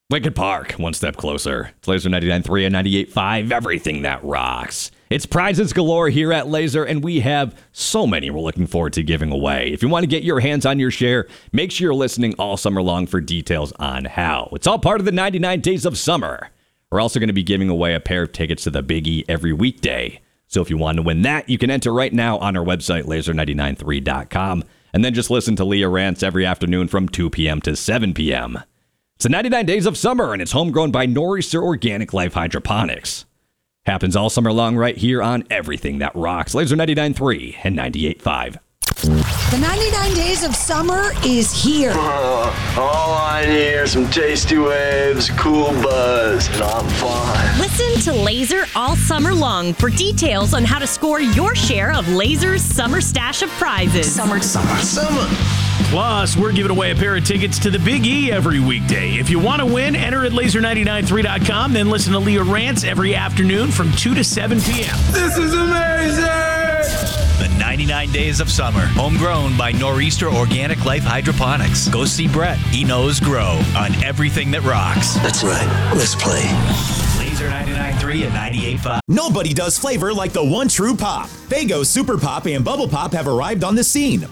Lincoln Park, one step closer. It's Laser 99.3 and 98.5, everything that rocks. It's prizes galore here at Laser, and we have so many we're looking forward to giving away. If you want to get your hands on your share, make sure you're listening all summer long for details on how. It's all part of the 99 Days of Summer. We're also going to be giving away a pair of tickets to the Big E every weekday. So if you want to win that, you can enter right now on our website, laser993.com, and then just listen to Leah Rants every afternoon from 2 p.m. to 7 p.m. It's the 99 Days of Summer, and it's homegrown by Nor'easter Organic Life Hydroponics. Happens all summer long right here on Everything That Rocks. Laser 99.3 and 98.5. The 99 Days of Summer is here. All I need are some tasty waves, cool buzz, and I'm fine. Listen to Laser all summer long for details on how to score your share of Laser's summer stash of prizes. Summer. Plus, we're giving away a pair of tickets to the Big E every weekday. If you want to win, enter at laser993.com, then listen to Leah Rants every afternoon from 2 to 7 p.m. This is amazing! The 99 Days of Summer, homegrown by Nor'easter Organic Life Hydroponics. Go see Brett. He knows grow on Everything That Rocks. That's right. Let's play. Laser 99.3 and 98.5. Nobody does flavor like the one true pop. Faygo Super Pop and Bubble Pop have arrived on the scene.